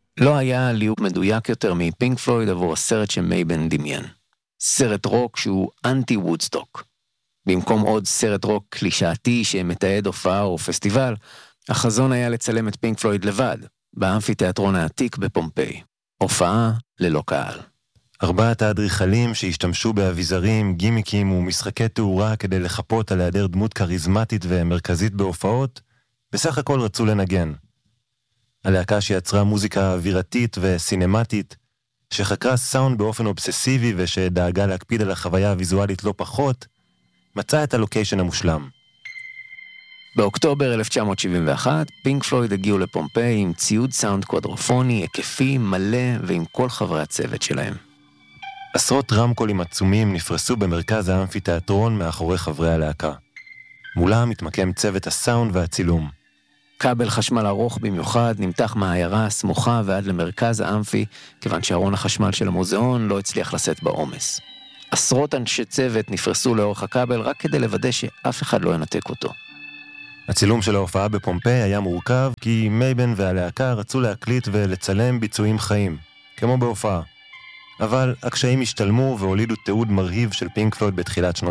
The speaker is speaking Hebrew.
לא היה ליהוק מדויק יותר מפינק פלויד עבור הסרט שמייבן דמיין. סרט רוק שהוא אנטי וודסטוק. במקום עוד סרט רוק קלישאתי שמתעד הופעה או פסטיבל, החזון היה לצלם את פינק פלויד לבד, באמפיתיאטרון העתיק בפומפיי. הופעה ללא קהל. 4 האדריכלים שהשתמשו באביזרים, גימיקים ומשחקי תאורה כדי לחפות על היעדר דמות קריזמטית ומרכזית בהופעות, בסך הכל רצו לנגן. הלהקה שיצרה מוזיקה אווירתית וסינמטית, שחקרה סאונד באופן אובססיבי ושדאגה להקפיד על החוויה הוויזואלית לא פחות, מצא את הלוקיישן המושלם. באוקטובר 1971, פינק פלויד הגיעו לפומפיי עם ציוד סאונד קוואדרופוני, היקפי, מלא ועם כל חברי הצוות שלהם. עשרות רמקולים עצומים נפרסו במרכז האמפיתיאטרון מאחורי חברי הלהקה. מולם התמקם צוות הסאונד והצילום. כבל חשמל ארוך במיוחד נמתח מהעיירה הסמוכה ועד למרכז האמפי, כיוון שארון החשמל של המוזיאון לא הצליח לשאת בעומס. עשרות אנשי צוות נפרסו לאורך הכבל רק כדי לוודא שאף אחד לא ינתק אותו. הצילום של ההופעה בפומפיי היה מורכב כי מייבן והלהקה רצו להקליט ולצלם ביצועים חיים, כמו בהופעה. אבל הקשיים השתלמו והולידו תיעוד מרהיב של פינק פלויד בתחילת שנות